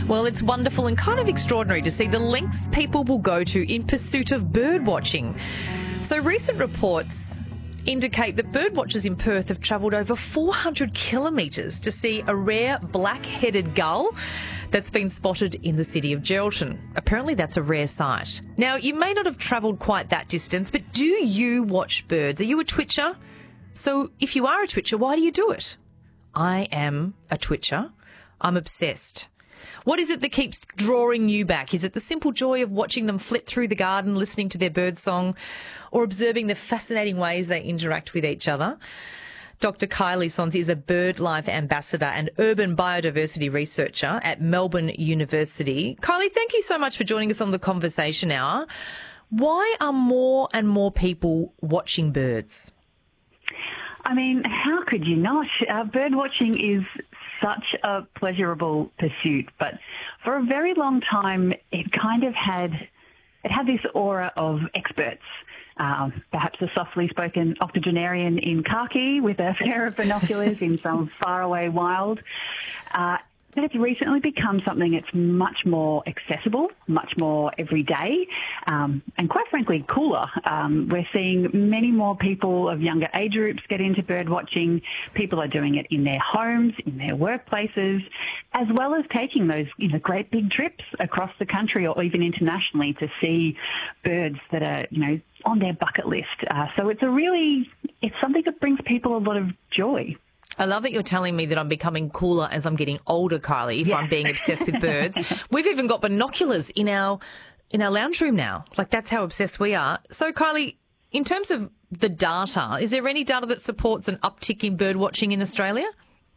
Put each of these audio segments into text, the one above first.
Well, it's wonderful and kind of extraordinary to see the lengths people will go to in pursuit of bird watching. So recent reports indicate that bird watchers in Perth have travelled over 400 kilometres to see a rare black-headed gull that's been spotted in the city of Geraldton. Apparently that's a rare sight. Now, you may not have travelled quite that distance, but do you watch birds? Are you a twitcher? So if you are a twitcher, why do you do it? I am a twitcher. I'm obsessed. What is it that keeps drawing you back? Is it the simple joy of watching them flit through the garden, listening to their bird song, or observing the fascinating ways they interact with each other? Dr. Kylie Sonsie is a BirdLife ambassador and urban biodiversity researcher at Melbourne University. Kylie, thank you so much for joining us on the Conversation Hour. Why are more and more people watching birds? I mean, how could you not? Bird watching is such a pleasurable pursuit, but for a very long time, it kind of had this aura of experts. Perhaps a softly spoken octogenarian in khaki with a pair of binoculars in some faraway wild. But it's recently become something that's much more accessible, much more everyday, and quite frankly, cooler. We're seeing many more people of younger age groups get into bird watching. People are doing it in their homes, in their workplaces, as well as taking those, great big trips across the country or even internationally to see birds that are, on their bucket list. So it's something that brings people a lot of joy. I love that you're telling me that I'm becoming cooler as I'm getting older, Kylie, if I'm being obsessed with birds. We've even got binoculars in our lounge room now. Like, that's how obsessed we are. So, Kylie, in terms of the data, is there any data that supports an uptick in bird watching in Australia?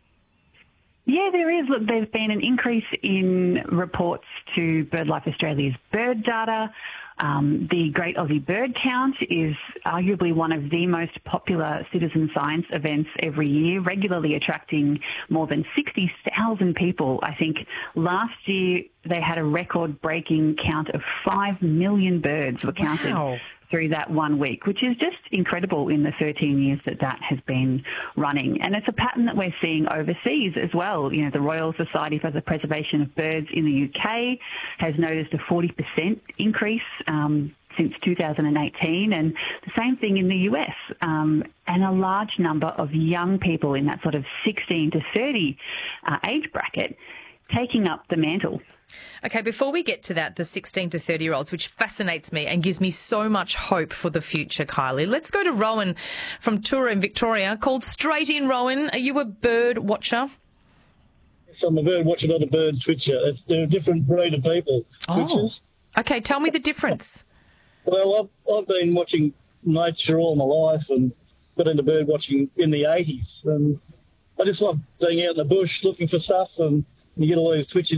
Yeah, there is. Look, there's been an increase in reports to BirdLife Australia's bird data. The Great Aussie Bird Count is arguably one of the most popular citizen science events every year, regularly attracting more than 60,000 people. I think last year they had a record-breaking count of 5 million birds were counted. Wow. Through that 1 week, which is just incredible in the 13 years that has been running. And it's a pattern that we're seeing overseas as well. The Royal Society for the Preservation of Birds in the UK has noticed a 40% increase since 2018, and the same thing in the US, and a large number of young people in that sort of 16 to 30 age bracket taking up the mantle. Okay, before we get to that, the 16 to 30-year-olds, which fascinates me and gives me so much hope for the future, Kylie. Let's go to Rowan from Tura in Victoria, called Straight In. Rowan, are you a bird watcher? Yes, I'm a bird watcher, not a bird twitcher. They're a different breed of people, twitchers. Okay, tell me the difference. Well, I've been watching nature all my life and got into bird watching in the 80s. And I just love being out in the bush looking for stuff, and you get all these twitchers